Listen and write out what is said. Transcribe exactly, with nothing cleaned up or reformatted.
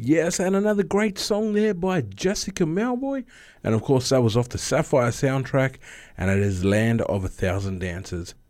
Yes, and another great song there by Jessica Mauboy. And of course, that was off the Sapphire soundtrack, and it is Land of a Thousand Dances.